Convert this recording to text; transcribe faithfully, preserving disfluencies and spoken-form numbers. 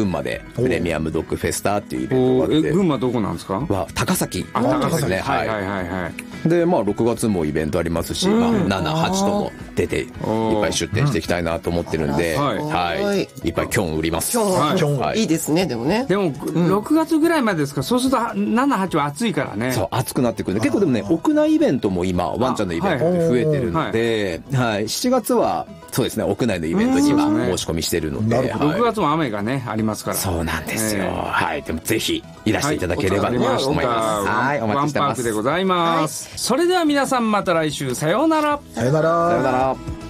群馬でプレミアムドッグフェスタっていうイベントがあって。 え群馬どこなんですか？ は高崎。 あ、高崎ね。 はいはいはいはい。 でまあろくがつもイベントありますし、まあ、なな、はちとも出ていっぱい出店していきたいなと思ってるんで、はい、はい、いっぱいキョン売ります。 キョン、はい、いいですね。でもね。 でもろくがつぐらいまでですか。そうするとなな、はちは暑いからね。 そう暑くなってくるんで、結構でもね屋内イベントも今ワンちゃんのイベントで増えてるので、はいはい、しちがつはそうですね屋内のイベントに今申し込みしてるので、はい、 ろくがつも雨がねありますから。 そうなんですよ、えー、はい。でもぜひいらしていただければと思います。 はい、お待ちしてます。ワンパークでございます、はい、それでは皆さんまた来週さようなら。 さようなら。 さようなら。